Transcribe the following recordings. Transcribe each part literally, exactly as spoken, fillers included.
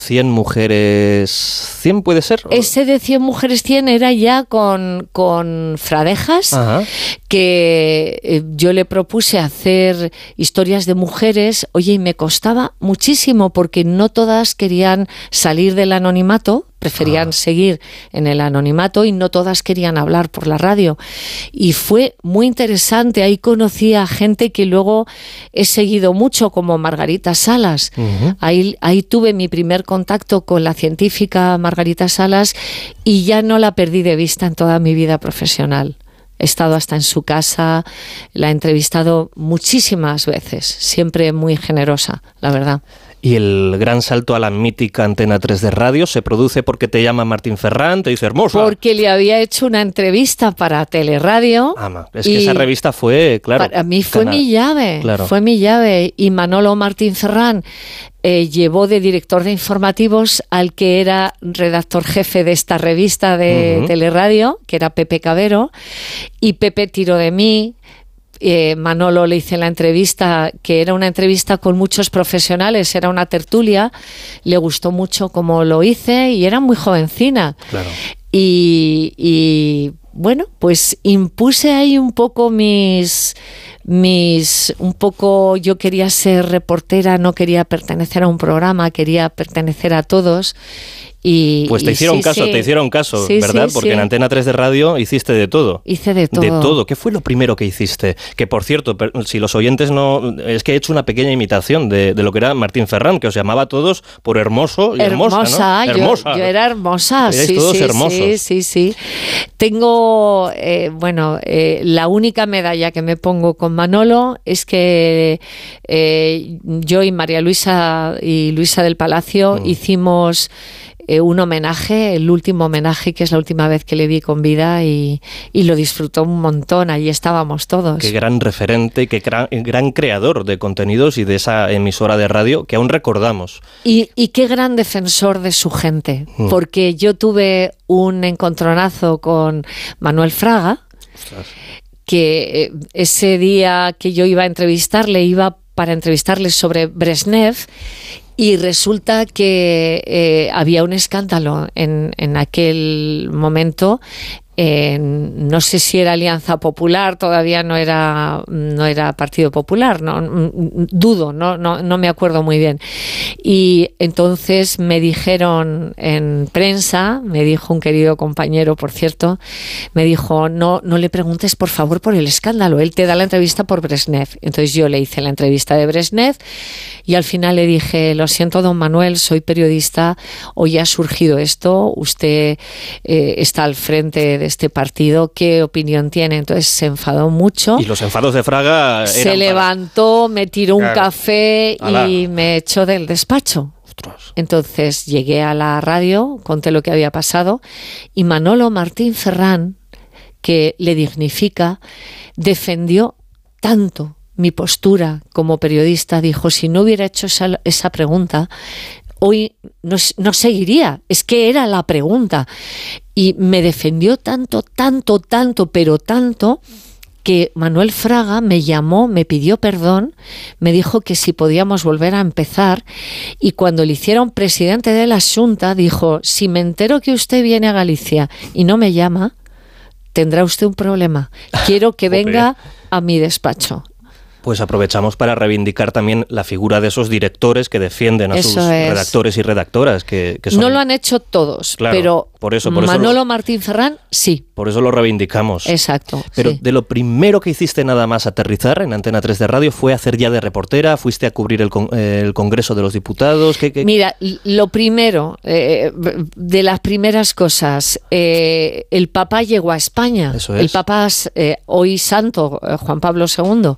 cien mujeres cien, ¿puede ser? Ese de cien mujeres cien era ya con, con Fradejas. Ajá. Que eh, yo le propuse hacer historias de mujeres, oye, y me costaba muchísimo porque no todas querían salir del anonimato, preferían ah. seguir en el anonimato y no todas querían hablar por la radio. Y fue muy interesante, ahí conocí a gente que luego he seguido mucho, como Margarita Salas. Uh-huh. Ahí, ahí tuve mi primer contacto con la científica Margarita Salas y ya no la perdí de vista en toda mi vida profesional. He estado hasta en su casa, la he entrevistado muchísimas veces, siempre muy generosa, la verdad. Y el gran salto a la mítica Antena tres de radio se produce porque te llama Martín Ferrán, te dice hermosa. Porque le había hecho una entrevista para Teleradio. Ah, es que esa revista fue, claro. Para mí fue canal. mi llave, claro. fue mi llave. Y Manolo Martín Ferrán eh, llevó de director de informativos al que era redactor jefe de esta revista de uh-huh. Teleradio, que era Pepe Cabero, y Pepe tiró de mí. Eh, Manolo le hice la entrevista, que era una entrevista con muchos profesionales, era una tertulia, le gustó mucho cómo lo hice y era muy jovencina. Claro. Y, y bueno, pues impuse ahí un poco mis, mis, un poco, yo quería ser reportera, no quería pertenecer a un programa, quería pertenecer a todos. Y, pues te hicieron sí, caso, sí. te hicieron caso, sí, ¿verdad? Sí, Porque sí. en Antena tres de radio hiciste de todo. Hice de todo. De todo. ¿Qué fue lo primero que hiciste? Que, por cierto, si los oyentes no... Es que he hecho una pequeña imitación de, de lo que era Martín Ferrán, que os llamaba a todos por hermoso y hermosa, hermosa, ¿no? Yo, hermosa. Yo era hermosa, Erais sí, todos sí, hermosos. sí, sí, sí. Tengo, eh, bueno, eh, la única medalla que me pongo con Manolo es que eh, yo y María Luisa y Luisa del Palacio mm. hicimos... Eh, un homenaje, el último homenaje, que es la última vez que le vi con vida y, y lo disfrutó un montón, allí estábamos todos. Qué gran referente, qué gran, gran creador de contenidos y de esa emisora de radio que aún recordamos. Y, y qué gran defensor de su gente, mm. porque yo tuve un encontronazo con Manuel Fraga, Ostras. que eh, ese día que yo iba a entrevistarle, iba para entrevistarle sobre Brezhnev. Y resulta que eh, había un escándalo en, en aquel momento. Eh, no sé si era Alianza Popular, todavía no era, no era Partido Popular, no, dudo, no, no, no me acuerdo muy bien. Y entonces me dijeron en prensa, me dijo un querido compañero, por cierto, me dijo, no, no le preguntes por favor por el escándalo, él te da la entrevista por Brezhnev. Entonces yo le hice la entrevista de Brezhnev y al final le dije, lo siento don Manuel, soy periodista, hoy ha surgido esto, usted eh, está al frente de este partido, ¿qué opinión tiene? Entonces se enfadó mucho. Y los enfados de Fraga eran Se levantó, para... me tiró un claro. café Alá. y me echó del despacho. Ostras. Entonces llegué a la radio, conté lo que había pasado y Manolo Martín Ferrán, que le dignifica, defendió tanto mi postura como periodista, dijo, si no hubiera hecho esa, esa pregunta, hoy no, no seguiría, es que era la pregunta. Y me defendió tanto, tanto, tanto, pero tanto, que Manuel Fraga me llamó, me pidió perdón, me dijo que si podíamos volver a empezar, y cuando le hicieron presidente de la Xunta, dijo, si me entero que usted viene a Galicia y no me llama, tendrá usted un problema. Quiero que venga a mi despacho. Pues aprovechamos para reivindicar también la figura de esos directores que defienden a eso sus es. redactores y redactoras. Que, que son... No lo han hecho todos, claro, pero por eso, por Manolo eso lo... Martín Ferrán sí. Por eso lo reivindicamos. Exacto. Pero sí. de lo primero que hiciste nada más aterrizar en Antena tres de radio fue hacer ya de reportera, fuiste a cubrir el, con, eh, el Congreso de los Diputados. ¿Qué, qué? Mira, lo primero, eh, de las primeras cosas, eh, el Papa llegó a España. Eso es. El Papa eh, hoy santo, eh, Juan Pablo segundo.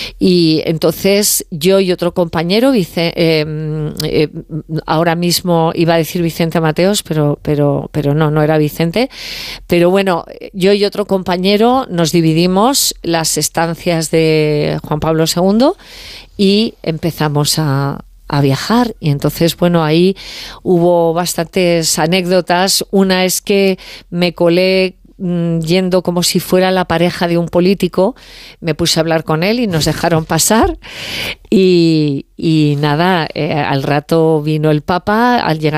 Y entonces yo y otro compañero, vice, eh, eh, ahora mismo iba a decir Vicente Mateos, pero, pero, pero no, no era Vicente. Pero bueno, yo y otro compañero nos dividimos las estancias de Juan Pablo segundo y empezamos a, a viajar. Y entonces, bueno, ahí hubo bastantes anécdotas. Una es que me colé mmm, yendo como si fuera la pareja de un político, me puse a hablar con él y nos dejaron pasar. Y, y nada, eh, al rato vino el Papa, al llegar